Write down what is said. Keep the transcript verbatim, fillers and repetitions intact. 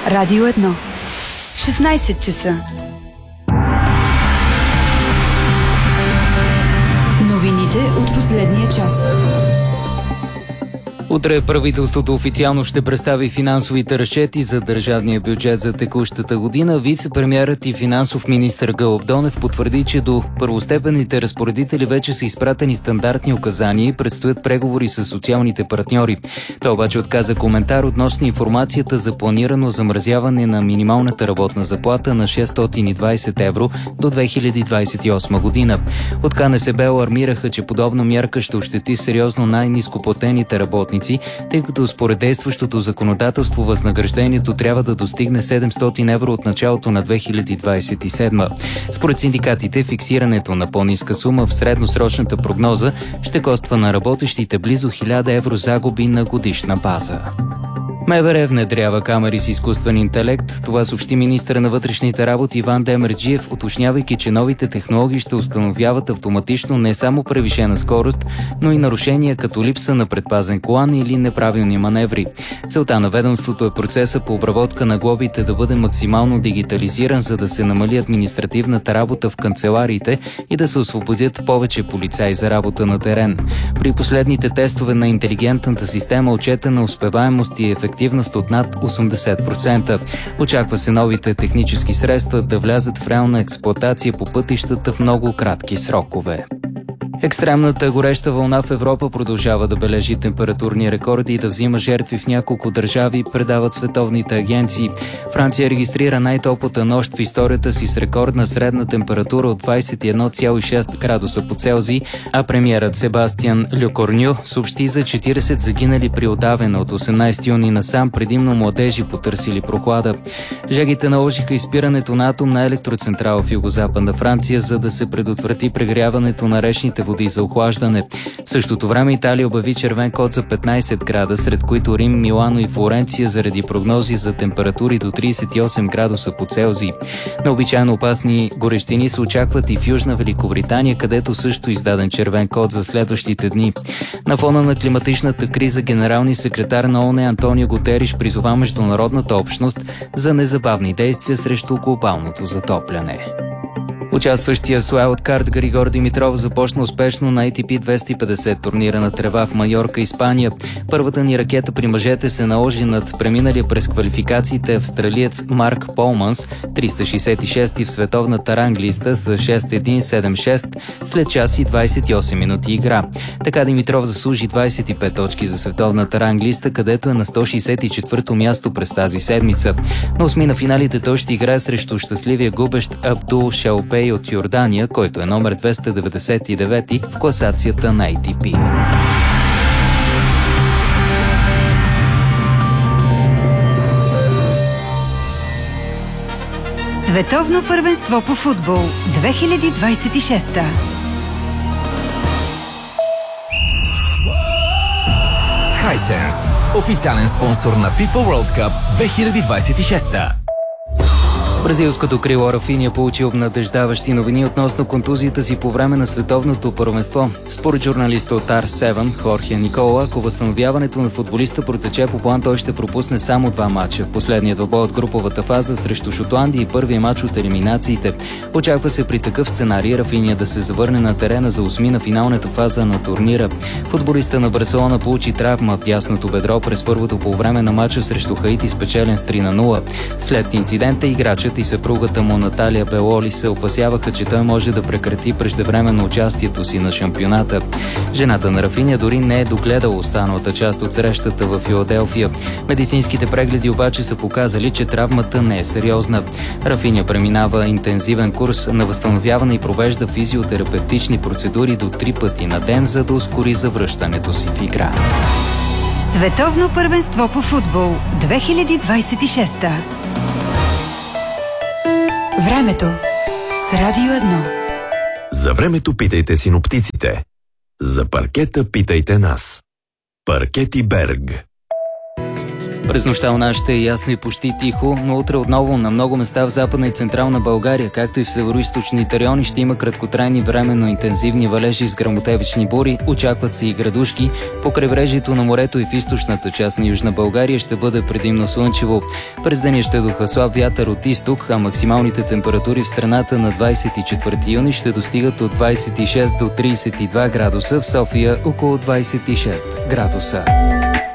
Радио едно. шестнайсет часа. Новините от последния час. Утре правителството официално ще представи финансовите разчети за държавния бюджет за текущата година. Вице-премиерът и финансов министър Гълъб Донев потвърди, че до първостепенните разпоредители вече са изпратени стандартни указания и предстоят преговори с социалните партньори. Той обаче отказа коментар относно информацията за планирано замразяване на минималната работна заплата на шестстотин и двайсет евро до две хиляди двайсет и осма година. От КНСБ алармираха, че подобна мярка ще ощети сериозно най-нископлатените работници, тъй като според действащото законодателство възнаграждението трябва да достигне седемстотин евро от началото на две хиляди двайсет и седма. Според синдикатите, фиксирането на по-ниска сума в средносрочната прогноза ще коства на работещите близо хиляда евро загуби на годишна база. МВР внедрява камери с изкуствен интелект. Това съобщи министъра на вътрешните работи Иван Демерджиев, уточнявайки, че новите технологии ще установяват автоматично не само превишена скорост, но и нарушения като липса на предпазен колан или неправилни маневри. Целта на ведомството е процеса по обработка на глобите да бъде максимално дигитализиран, за да се намали административната работа в канцелариите и да се освободят повече полицаи за работа на терен. При последните тестове на интелигентната система отчетена успеваемост и ефективност от над осемдесет процента. Очаква се новите технически средства да влязат в реална експлоатация по пътищата в много кратки срокове. Екстремната гореща вълна в Европа продължава да бележи температурни рекорди и да взима жертви в няколко държави, предават световните агенции. Франция регистрира най-топлата нощ в историята си с рекордна средна температура от двайсет и едно цяло и шест градуса по Целзий, а премиерът Себастиан Лекорню съобщи за четирийсет загинали при удавена от осемнайсети юни насам, предимно младежи потърсили прохлада. Жегите наложиха изпирането на атомна електроцентрала в югозападна Франция, за да се предотврати прегряването на речните води за охлаждане. В същото време Италия обяви червен код за петнайсет града, сред които Рим, Милано и Флоренция, заради прогнози за температури до трийсет и осем градуса по Целзий. Необичайно опасни горещини се очакват и в Южна Великобритания, където също издаден червен код за следващите дни. На фона на климатичната криза генералният секретар на ООН Антонио Гутериш призова международната общност за незабавни действия срещу глобалното затопляне. Участващия с уайлдкарт Григор Димитров започна успешно на Ей Ти Пи двеста и петдесет турнира на трева в Майорка, Испания. Първата ни ракета при мъжете се наложи над преминалия през квалификациите австралиец Марк Полманс, триста шейсет и шести в световната ранглиста с шест едно седем шест след час и двайсет и осем минути игра. Така Димитров заслужи двайсет и пет точки за световната ранглиста, където е на сто шейсет и четвърто място през тази седмица. На осми на финалите той ще играе срещу щастливия губещ Абдул Шаупей от Йордания, който е номер двеста деветдесет и девети в класацията на Ей Ти Пи. Световно първенство по футбол две хиляди двайсет и шеста. Hisense, официален спонсор на FIFA World Cup две хиляди двайсет и шеста. Бразилското крило Рафиня получи обнадеждаващи новини относно контузията си по време на световното първенство. Според журналиста от Ар седем Хорхе Никола, ако възстановяването на футболиста протече по план, той ще пропусне само два мача. Последният двубой от груповата фаза срещу Шотландия и първия мач от елиминациите. Очаква се при такъв сценарий Рафиня да се завърне на терена за осми на финалната фаза на турнира. Футболиста на Барселона получи травма в дясното бедро през първото полувреме на мача срещу Хаити, спечелен с три на нула. След инцидента играчът и съпругата му Наталия Белоли се опасяваха, че той може да прекрати преждевременно участието си на шампионата. Жената на Рафиня дори не е догледала останалата част от срещата в Филаделфия. Медицинските прегледи обаче са показали, че травмата не е сериозна. Рафиня преминава интензивен курс на възстановяване и провежда физиотерапевтични процедури до три пъти на ден, за да ускори завръщането си в игра. Световно първенство по футбол две хиляди двайсет и шеста. Времето с Радио едно. За времето питайте синоптиците. За паркета питайте нас. Паркети Берг. През нощта у нас ще е ясно и почти тихо, но утре отново на много места в Западна и Централна България, както и в североизточните райони, ще има краткотрайни временно интензивни валежи с гръмотевични бури, очакват се и градушки. По крайбрежието на морето и в източната част на Южна България ще бъде предимно слънчево. През деня ще духа слаб вятър от изток, а максималните температури в страната на двадесет и четвърти юни ще достигат от двадесет и шест до тридесет и два градуса, в София около двадесет и шест градуса.